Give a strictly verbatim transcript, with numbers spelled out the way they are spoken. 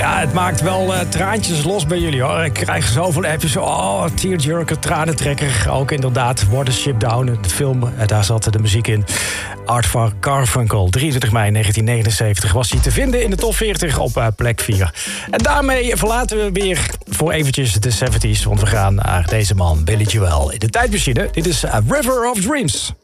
Ja, het maakt wel uh, traantjes los bij jullie, hoor. Ik krijg zoveel appjes. Oh, tearjerker, tranentrekker. Ook inderdaad, Watership Down, de film. Daar zat de muziek in. Art Garfunkel, drieëntwintig mei negentien negenenzeventig... was hij te vinden in de top veertig op uh, plek vier. En daarmee verlaten we weer voor eventjes de zeventig's... want we gaan naar deze man, Billy Joel, in de tijdmachine. Dit is A River of Dreams.